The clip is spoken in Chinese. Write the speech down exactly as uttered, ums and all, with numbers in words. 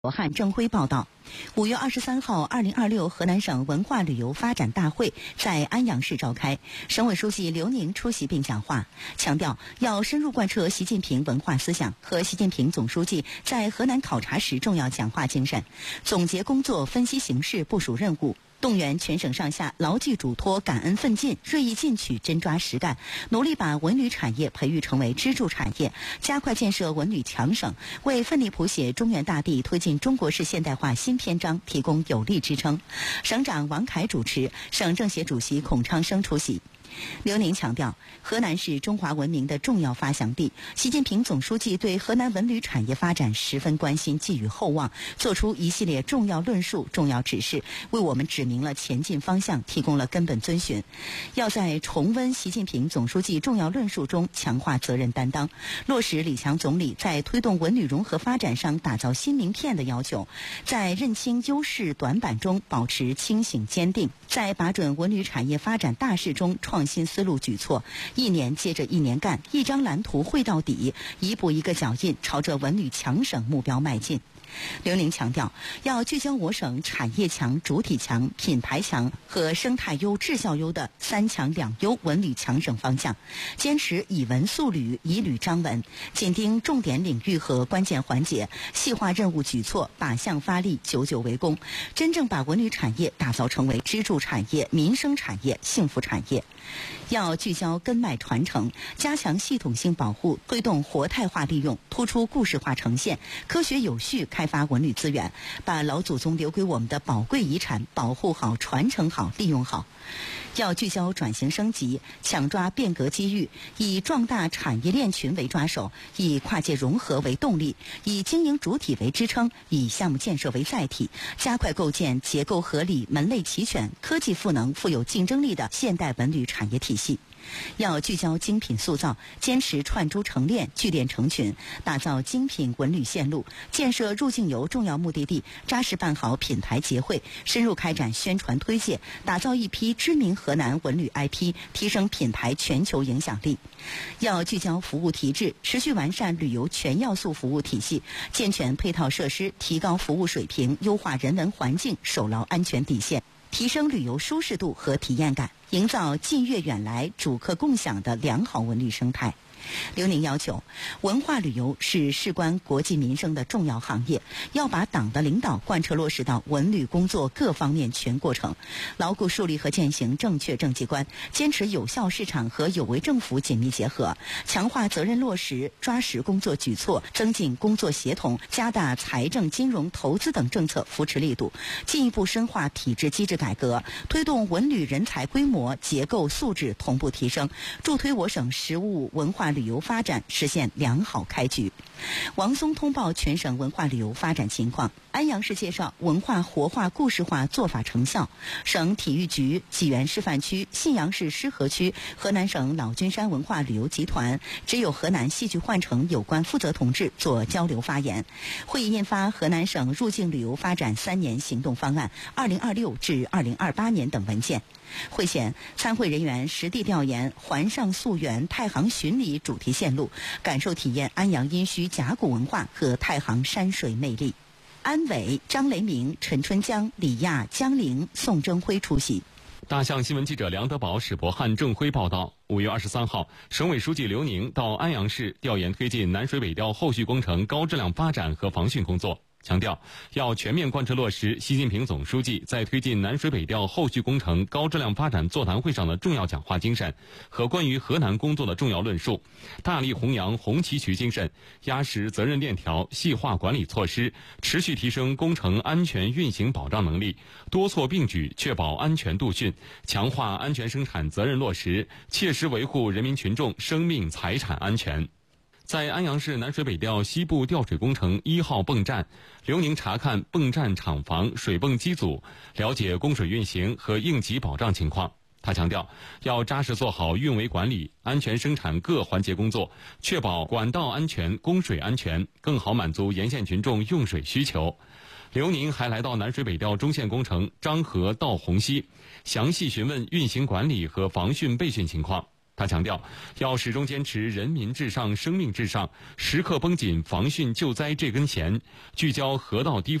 罗汉郑辉报道，五月二十三号，二零二六河南省文化旅游发展大会在安阳市召开，省委书记刘宁出席并讲话，强调要深入贯彻习近平文化思想和习近平总书记在河南考察时重要讲话精神，总结工作，分析形势，部署任务。动员全省上下牢记嘱托、感恩奋进、锐意进取、真抓实干，努力把文旅产业培育成为支柱产业，加快建设文旅强省，为奋力谱写中原大地推进中国式现代化新篇章提供有力支撑。省长王凯主持，省政协主席孔昌生出席。刘宁强调，河南是中华文明的重要发祥地，习近平总书记对河南文旅产业发展十分关心，寄予厚望，作出一系列重要论述、重要指示，为我们指明了前进方向，提供了根本遵循。要在重温习近平总书记重要论述中强化责任担当，落实李强总理在推动文旅融合发展上打造新名片的要求，在认清优势短板中保持清醒坚定，在把准文旅产业发展大势中创新思路举措，一年接着一年干，一张蓝图绘到底，一步一个脚印，朝着文旅强省目标迈进。刘宁强调，要聚焦我省产业强、主体强、品牌强和生态优、质效优的三强两优文旅强省方向，坚持以文塑旅、以旅彰文，紧盯重点领域和关键环节，细化任务举措，靶向发力，久久为功，真正把文旅产业打造成为支柱产业、民生产业、幸福产业。要聚焦根脉传承，加强系统性保护，推动活态化利用，突出故事化呈现，科学有序开发文旅资源，把老祖宗留给我们的宝贵遗产保护好、传承好、利用好。要聚焦转型升级，抢抓变革机遇，以壮大产业链群为抓手，以跨界融合为动力，以经营主体为支撑，以项目建设为载体，加快构建结构合理、门类齐全、科技赋能、富有竞争力的现代文旅产业体系。要聚焦精品塑造，坚持串珠成链、聚链成群，打造精品文旅线路，建设入境游重要目的地，扎实办好品牌结汇，深入开展宣传推介，打造一批知名河南文旅 I P， 提升品牌全球影响力。要聚焦服务提质，持续完善旅游全要素服务体系，健全配套设施，提高服务水平，优化人文环境，守牢安全底线，提升旅游舒适度和体验感，营造近悦远来、主客共享的良好文旅生态。刘宁要求，文化旅游是事关国计民生的重要行业，要把党的领导贯彻落实到文旅工作各方面全过程，牢固树立和践行正确政绩观，坚持有效市场和有为政府紧密结合，强化责任落实，抓实工作举措，增进工作协同，加大财政、金融、投资等政策扶持力度，进一步深化体制机制改革，推动文旅人才规模、结构、素质同步提升，助推我省实物文化旅游发展实现良好开局。王松通报全省文化旅游发展情况。安阳市介绍文化活化故事化做法成效。省体育局、济源示范区、信阳市狮河区、河南省老君山文化旅游集团、只有河南戏剧幻城有关负责同志做交流发言。会议印发河南省入境旅游发展三年行动方案二零二六至二零二八年等文件。会前，参会人员实地调研环上溯源太行巡礼主题线路，感受体验安阳殷墟甲骨文化和太行山水魅力。安伟、张雷鸣、陈春江、李亚、江玲、宋征辉出席。 大象新闻记者梁德宝、史博汉、郑辉报道。五月二十三号，省委书记刘宁到安阳市调研推进南水北调后续工程高质量发展和防汛工作，强调要全面贯彻落实习近平总书记在推进南水北调后续工程高质量发展座谈会上的重要讲话精神和关于河南工作的重要论述，大力弘扬红旗渠精神，压实责任链条，细化管理措施，持续提升工程安全运行保障能力，多措并举确保安全度汛，强化安全生产责任落实，切实维护人民群众生命财产安全。在安阳市南水北调西部调水工程一号泵站，刘宁查看泵站厂房、水泵机组，了解供水运行和应急保障情况。他强调，要扎实做好运维管理、安全生产各环节工作，确保管道安全、供水安全，更好满足沿线群众用水需求。刘宁还来到南水北调中线工程漳河到虹溪，详细询问运行管理和防汛备汛情况。 他强调，要始终坚持人民至上、生命至上，时刻绷紧防汛救灾这根弦，聚焦河道堤